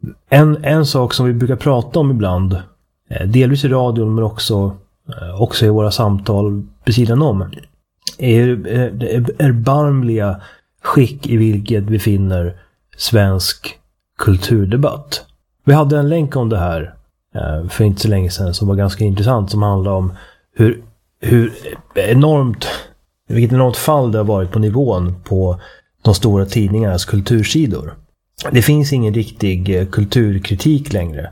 En sak som vi brukar prata om ibland, delvis i radion men också i våra samtal på sidan om, är det erbarmliga skick i vilket vi finner svensk kulturdebatt. Vi hade en länk om det här för inte så länge sedan som var ganska intressant, som handlar om vilket enormt fall det har varit på nivån på de stora tidningarnas kultursidor. Det finns ingen riktig kulturkritik längre.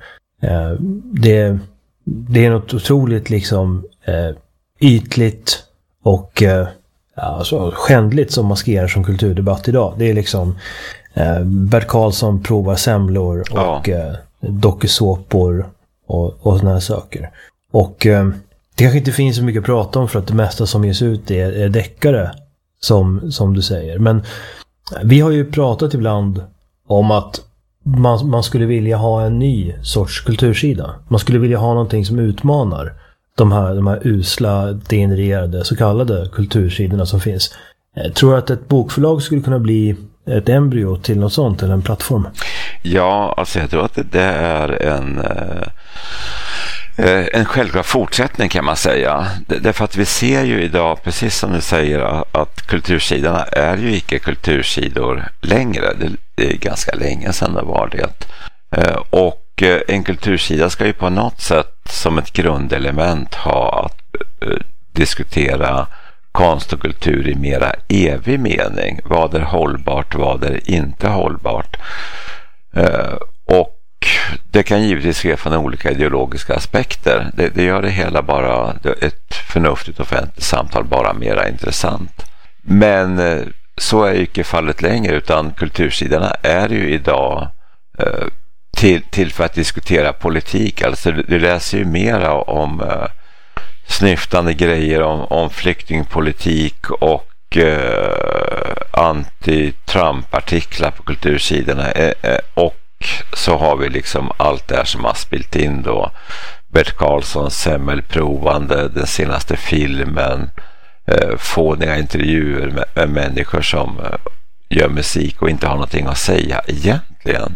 Det är något otroligt liksom ytligt och skändligt som maskerar som kulturdebatt idag. Det är liksom Bert Karlsson provar semlor och dokusåpor och såna här saker. Och det kanske inte finns så mycket att prata om för att det mesta som ges ut är deckare som du säger. Men vi har ju pratat ibland om att man skulle vilja ha en ny sorts kultursida. Man skulle vilja ha någonting som utmanar de här usla, degenererade så kallade kultursidorna som finns. Tror du att ett bokförlag skulle kunna bli ett embryo till något sånt, eller en plattform? Ja, alltså jag tror att det är en självklar fortsättning, kan man säga. Därför att vi ser ju idag, precis som du säger, att kultursidorna är ju icke kultursidor längre. Det är ganska länge sedan det var det. Och en kultursida ska ju på något sätt som ett grundelement ha att diskutera konst och kultur i mera evig mening. Vad är hållbart, vad är inte hållbart? Och det kan givetvis ske från olika ideologiska aspekter. Det gör det hela bara, ett förnuftigt offentligt samtal, bara mera intressant. Men så är ju inte fallet längre, utan kultursidorna är ju idag till för att diskutera politik. Alltså du läser ju mera om snyftande grejer om flyktingpolitik och anti-Trump-artiklar på kultursidorna, och så har vi liksom allt det här som har spilt in då. Bert Karlssons semmelprovande, den senaste filmen, fåniga intervjuer med människor som gör musik och inte har någonting att säga egentligen.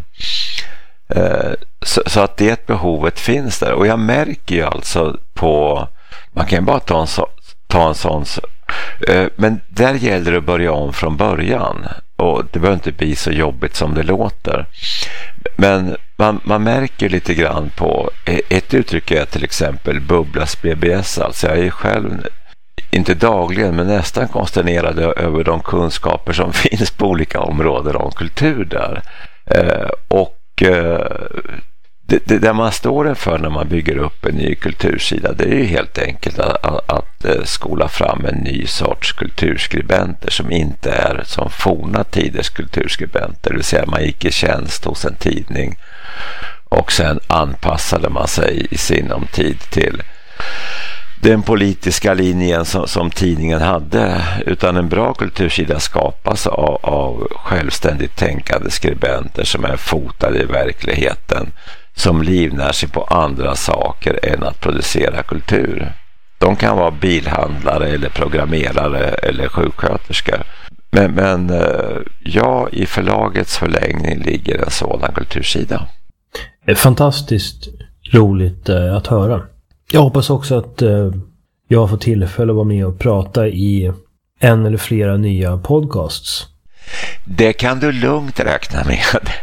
Så att det behovet finns där. Och jag märker ju alltså på, man kan bara ta en sån, men där gäller det att börja om från början, och det behöver inte bli så jobbigt som det låter. Men man märker lite grann på ett uttryck är till exempel bubblas BBS. Alltså jag är själv inte dagligen men nästan konsternerad över de kunskaper som finns på olika områden om kultur där. Och det där man står inför när man bygger upp en ny kultursida, det är ju helt enkelt att skola fram en ny sorts kulturskribenter som inte är som forna tiders kulturskribenter, det vill säga man gick i tjänst hos en tidning och sen anpassade man sig i sinom tid till den politiska linjen som tidningen hade, utan en bra kultursida skapas av självständigt tänkande skribenter som är fotade i verkligheten, som livnär sig på andra saker än att producera kultur. De kan vara bilhandlare eller programmerare eller sjuksköterskor. Men ja, i förlagets förlängning ligger en sådan kultursida. Det är fantastiskt roligt att höra. Jag hoppas också att jag får tillfälle att vara med och prata i en eller flera nya podcasts. Det kan du lugnt räkna med.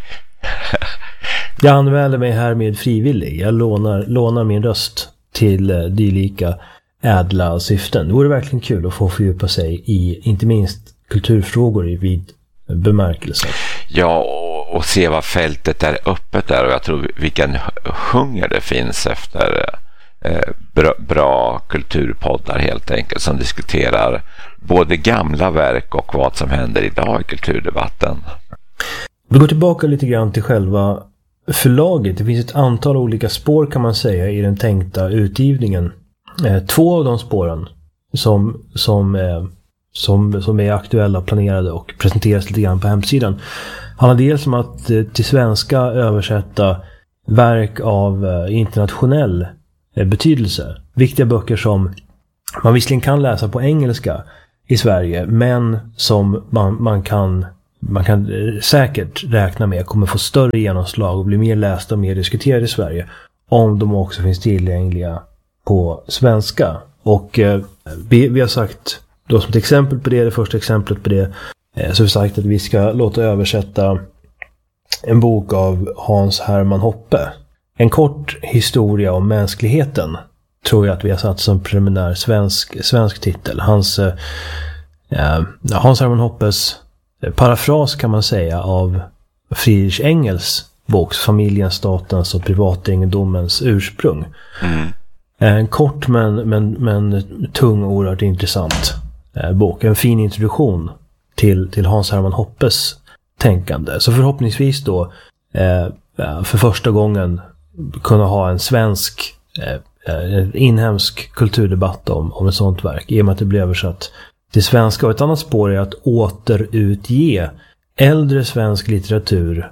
Jag anmäler mig här med frivillig. Jag lånar min röst till dylika ädla syften. Det vore verkligen kul att få fördjupa sig i inte minst kulturfrågor i vid bemärkelse. Ja, och se vad fältet är öppet där, och jag tror vilken hunger det finns efter bra kulturpoddar helt enkelt, som diskuterar både gamla verk och vad som händer idag i kulturdebatten. Vi går tillbaka lite grann till själva förlaget. Det finns ett antal olika spår, kan man säga, i den tänkta utgivningen. 2 av de spåren som är aktuella, planerade och presenteras lite grann på hemsidan handlar dels om att till svenska översätta verk av internationell betydelse. Viktiga böcker som man visserligen kan läsa på engelska i Sverige, men som man kan man kan säkert räkna med kommer få större genomslag och bli mer lästa och mer diskuterade i Sverige om de också finns tillgängliga på svenska. Och vi har sagt då som ett exempel på det första exemplet på det, så har vi sagt att vi ska låta översätta en bok av Hans Hermann Hoppe. En kort historia om mänskligheten tror jag att vi har satt som preliminär svensk titel. Hans Hermann Hoppes parafras kan man säga av Friedrich Engels boks Familjen, statens och privategendomens ursprung. En kort men tung och oerhört intressant bok. En fin introduktion till Hans Hermann Hoppes tänkande. Så förhoppningsvis då för första gången kunna ha en svensk inhemsk kulturdebatt om ett sånt verk i och med att det blir översatt till svenska. Och ett annat spår är att återutge äldre svensk litteratur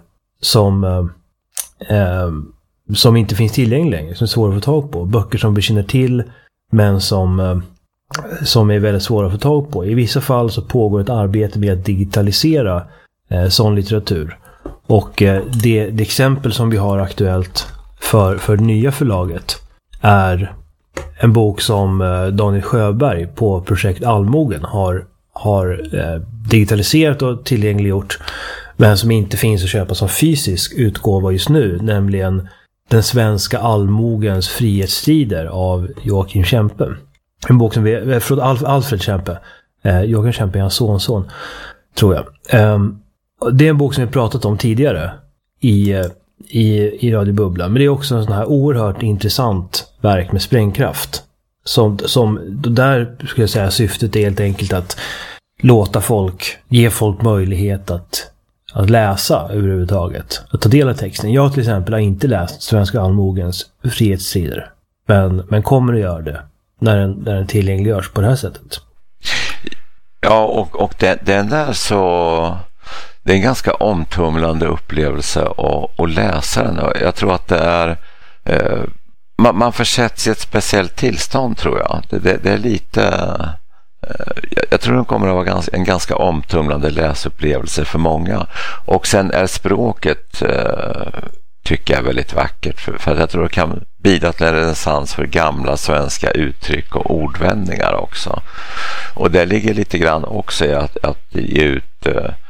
som inte finns tillgänglig längre, som är svåra att få tag på. Böcker som vi känner till men som är väldigt svåra att få tag på. I vissa fall så pågår ett arbete med att digitalisera sån litteratur. Och det exempel som vi har aktuellt för det nya förlaget är en bok som Daniel Sjöberg på projekt Allmogen har digitaliserat och tillgängliggjort, men som inte finns att köpa som fysisk utgåva just nu, nämligen Den svenska allmogens frihetsstrider av Joakim Kempe. En bok som Alfred Kempe. Joakim Kempe är hans sonson, tror jag. Det är en bok som vi pratat om tidigare i Radio Bubbla, men det är också en sån här oerhört intressant verk med sprängkraft. Som där skulle jag säga syftet är helt enkelt att ge folk möjlighet att läsa överhuvudtaget, att ta del av texten. Jag till exempel har inte läst Svenska allmogens frihetsstrider, men kommer att göra det när den tillgängliggörs på det här sättet. Ja, och den där så det är en ganska omtumlande upplevelse att läsa den. Jag tror att det är man försätts i ett speciellt tillstånd, tror jag. Det är lite jag tror den kommer att vara en ganska omtumlande läsupplevelse för många. Och sen är språket tycker jag väldigt vackert, för att jag tror det kan bidra till en renässans för gamla svenska uttryck och ordvändningar också. Och det ligger lite grann också i att ge ut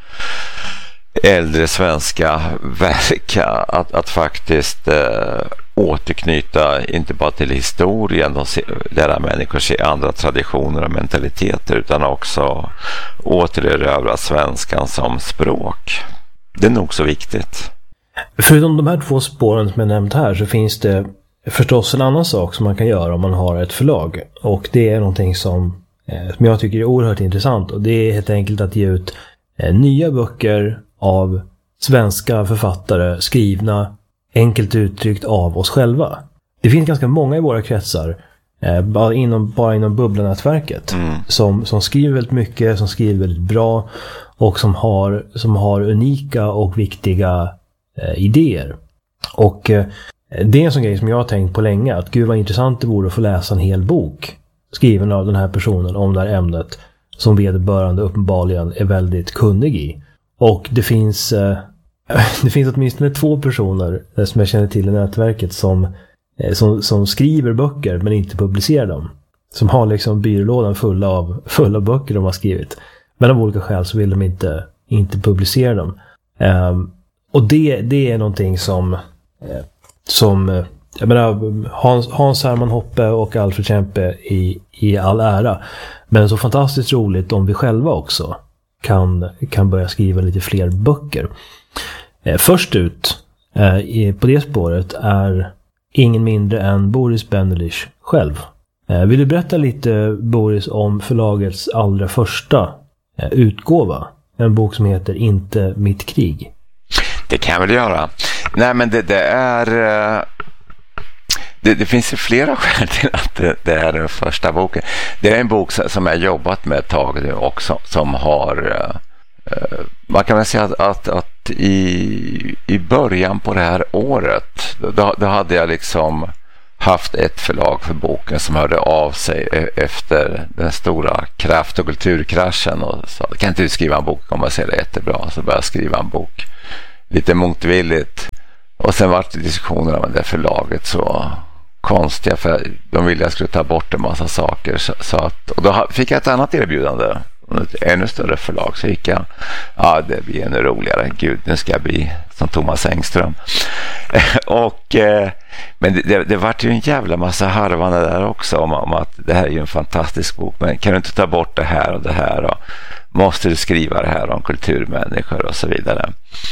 äldre svenska verk, att faktiskt återknyta inte bara till historien och lära människor se andra traditioner och mentaliteter, utan också återerövra svenskan som språk. Det är nog så viktigt. Förutom de här två spåren som jag nämnt här, så finns det förstås en annan sak som man kan göra om man har ett förlag. Och det är någonting som jag tycker är oerhört intressant, och det är helt enkelt att ge ut nya böcker av svenska författare, skrivna enkelt uttryckt av oss själva. Det finns ganska många i våra kretsar, bara inom Bubblanätverket, som skriver väldigt mycket, som skriver väldigt bra och som har unika och viktiga idéer. Och det är en sån grej som jag har tänkt på länge, att gud vad intressant det vore att få läsa en hel bok skriven av den här personen om det här ämnet som vederbörande uppenbarligen är väldigt kunnig i. Och det finns åtminstone 2 personer som jag känner till i nätverket som skriver böcker men inte publicerar dem. Som har liksom byrålådan full av böcker de har skrivit. Men av olika skäl så vill de inte publicera dem. Och det är någonting som jag menar, Hans Hermann Hoppe och Alfred Kempe i all ära. Men så fantastiskt roligt om vi själva också kan börja skriva lite fler böcker. Först ut på det spåret är ingen mindre än Boris Benelich själv. Vill du berätta lite, Boris, om förlagets allra första utgåva? En bok som heter Inte mitt krig. Det kan jag väl göra. Nej, men det är... Det finns ju flera skäl till att det är den första boken. Det är en bok som jag jobbat med ett tag nu också, som har... Man kan väl säga att i början på det här året då hade jag liksom haft ett förlag för boken som hörde av sig efter den stora kraft- och kulturkraschen och sa, kan inte du skriva en bok om man ser det jättebra? Så började jag skriva en bok lite motvilligt. Och sen var det diskussioner om det förlaget så konstiga, för de ville att jag skulle ta bort en massa saker. Så att, och då fick jag ett annat erbjudande, ett ännu större förlag. Så gick jag, det blir ännu roligare. Gud, nu ska jag bli som Thomas Engström. Men det var ju en jävla massa harvande där också om att det här är ju en fantastisk bok, men kan du inte ta bort det här och det här, och måste du skriva det här om kulturmänniskor och så vidare.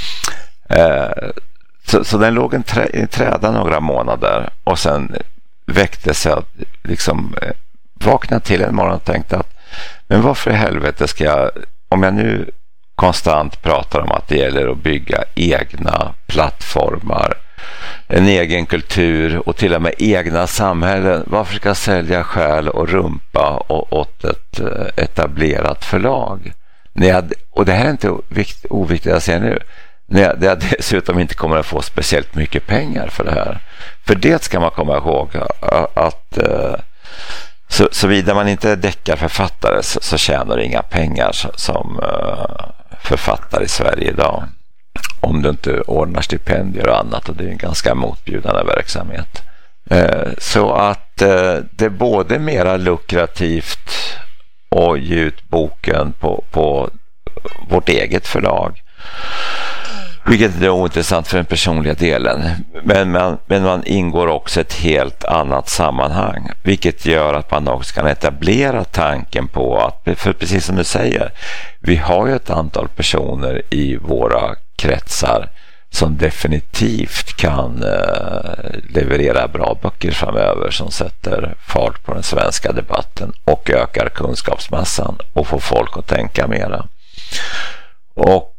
Så den låg i träda några månader, och sen väcktes jag liksom, vaknade till en morgon och tänkte att men varför i helvete ska jag, om jag nu konstant pratar om att det gäller att bygga egna plattformar, en egen kultur och till och med egna samhällen, varför ska jag sälja själ och rumpa åt ett etablerat förlag? Och det här är inte oviktigt att säga nu, när jag dessutom inte kommer att få speciellt mycket pengar för det här. För det ska man komma ihåg att såvida man inte är deckarförfattare så tjänar du inga pengar som författare i Sverige idag. Om du inte ordnar stipendier och annat, och det är en ganska motbjudande verksamhet. Så att det är både mera lukrativt att ge ut boken på vårt eget förlag, vilket är ointressant för den personliga delen, men man ingår också ett helt annat sammanhang, vilket gör att man också kan etablera tanken på att, för precis som du säger, vi har ju ett antal personer i våra kretsar som definitivt kan leverera bra böcker framöver, som sätter fart på den svenska debatten och ökar kunskapsmassan och får folk att tänka mera. Och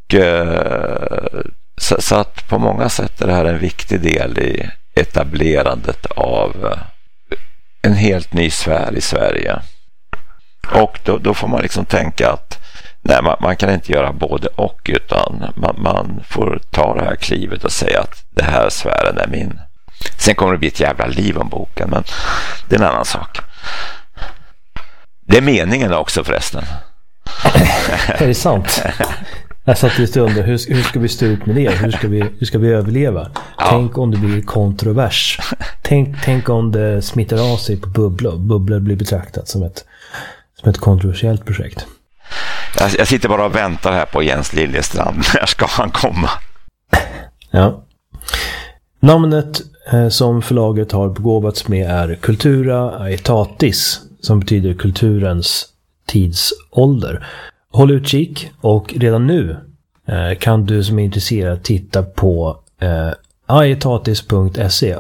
så att på många sätt är det här en viktig del i etablerandet av en helt ny sfär i Sverige. Och då får man liksom tänka att nej, man kan inte göra både och, utan man får ta det här klivet och säga att det här sfären är min. Sen kommer det bli ett jävla liv om boken, men det är en annan sak. Det är meningen också förresten. Är det sant? Jag satt just och undrade, hur ska vi stå ut med det? Hur ska vi överleva? Ja. Tänk om det blir kontrovers. Tänk om det smittar av sig på bubblor. Bubblor blir betraktat som ett kontroversiellt projekt. Jag sitter bara och väntar här på Jens Liljestrand. När ska han komma? Ja. Namnet som förlaget har begåvats med är Cultura Aetatis, som betyder kulturens tidsålder. Håll utkik, och redan nu kan du som är intresserad titta på aetatis.se,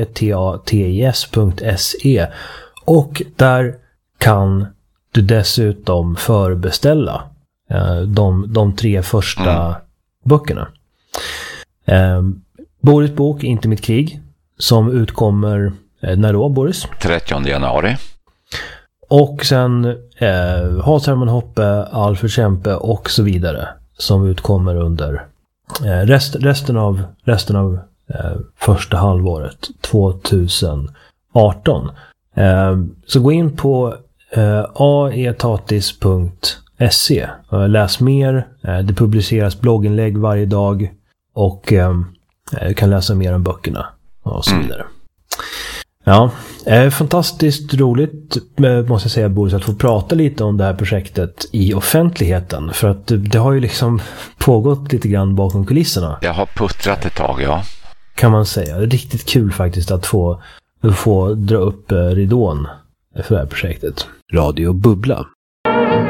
aetatis.se, och där kan du dessutom förbeställa de 3 första böckerna. Boris bok Inte mitt krig, som utkommer när då, Boris? 30 januari. Och sen Hans Hermann Hoppe, Alfred Kempe och så vidare, som utkommer under resten av första halvåret 2018. Så gå in på aetatis.se och läs mer. Det publiceras blogginlägg varje dag, och du kan läsa mer om böckerna och så vidare. Ja, fantastiskt roligt, måste jag säga, Boris, att få prata lite om det här projektet i offentligheten. För att det har ju liksom pågått lite grann bakom kulisserna. Jag har puttrat ett tag, ja. Kan man säga. Det är riktigt kul faktiskt att få dra upp ridån för det här projektet. Radio Bubbla.